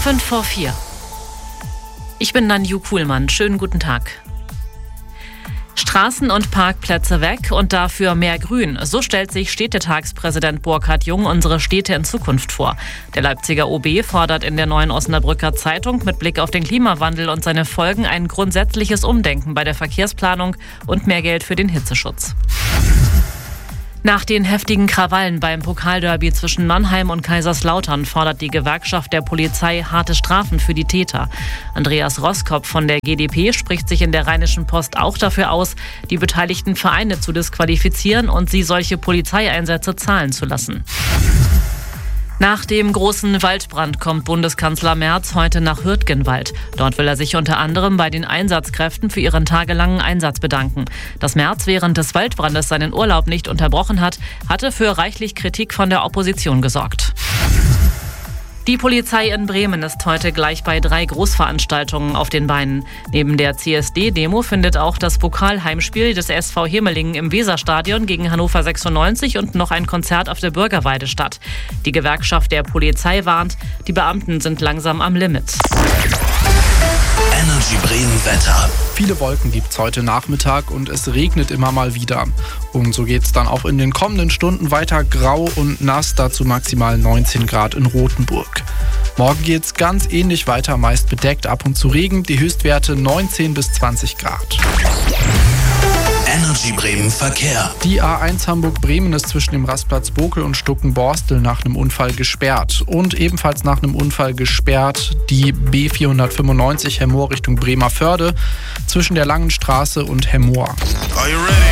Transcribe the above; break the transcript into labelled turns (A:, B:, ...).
A: 5:04. Ich bin Nanju Kuhlmann. Schönen guten Tag. Straßen und Parkplätze weg und dafür mehr Grün. So stellt sich Städtetagspräsident Burkhard Jung unsere Städte in Zukunft vor. Der Leipziger OB fordert in der Neuen Osnabrücker Zeitung mit Blick auf den Klimawandel und seine Folgen ein grundsätzliches Umdenken bei der Verkehrsplanung und mehr Geld für den Hitzeschutz. Nach den heftigen Krawallen beim Pokalderby zwischen Mannheim und Kaiserslautern fordert die Gewerkschaft der Polizei harte Strafen für die Täter. Andreas Roskopf von der GdP spricht sich in der Rheinischen Post auch dafür aus, die beteiligten Vereine zu disqualifizieren und sie solche Polizeieinsätze zahlen zu lassen. Nach dem großen Waldbrand kommt Bundeskanzler Merz heute nach Hürtgenwald. Dort will er sich unter anderem bei den Einsatzkräften für ihren tagelangen Einsatz bedanken. Dass Merz während des Waldbrandes seinen Urlaub nicht unterbrochen hat, hatte für reichlich Kritik von der Opposition gesorgt. Die Polizei in Bremen ist heute gleich bei 3 Großveranstaltungen auf den Beinen. Neben der CSD-Demo findet auch das Pokalheimspiel des SV Hemelingen im Weserstadion gegen Hannover 96 und noch ein Konzert auf der Bürgerweide statt. Die Gewerkschaft der Polizei warnt, die Beamten sind langsam am Limit.
B: Energy Bremen Wetter.
C: Viele Wolken gibt es heute Nachmittag und es regnet immer mal wieder. Und so geht es dann auch in den kommenden Stunden weiter grau und nass, dazu maximal 19 Grad in Rothenburg. Morgen geht es ganz ähnlich weiter, meist bedeckt, ab und zu Regen, die Höchstwerte 19 bis 20 Grad.
B: Energy Bremen Verkehr.
C: Die A1 Hamburg-Bremen ist zwischen dem Rastplatz Bokel und Stuckenborstel nach einem Unfall gesperrt. Und ebenfalls nach einem Unfall gesperrt die B495 Hemmoor Richtung Bremervörde zwischen der Langen Straße und Hemmoor.